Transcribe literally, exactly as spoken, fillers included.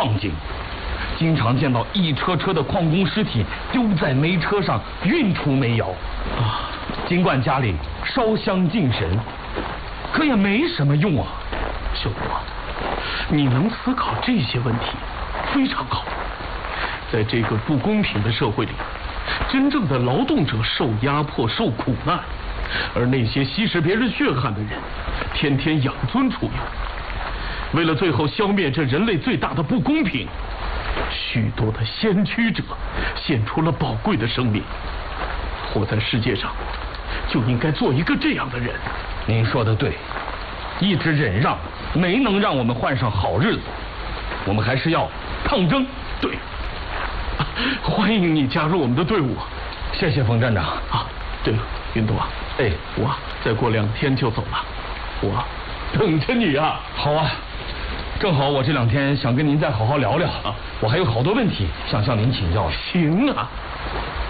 矿井，经常见到一车车的矿工尸体丢在煤车上运出煤窑。啊，尽管家里烧香敬神，可也没什么用啊。 小吴，你能思考这些问题，非常好。在这个不公平的社会里，真正的劳动者受压迫、受苦难，而那些吸食别人血汗的人，天天养尊处优。为了最后消灭这人类最大的不公平，许多的先驱者献出了宝贵的生命。活在世界上，就应该做一个这样的人。 您说的对，一直忍让没能让我们换上好日子，我们还是要抗争。 对，欢迎你加入我们的队伍。 谢谢冯站长啊。对了，云朵， 哎， 我再过两天就走了，我等着你啊。 好啊，正好我这两天想跟您再好好聊聊啊，我还有好多问题想向您请教。 行啊。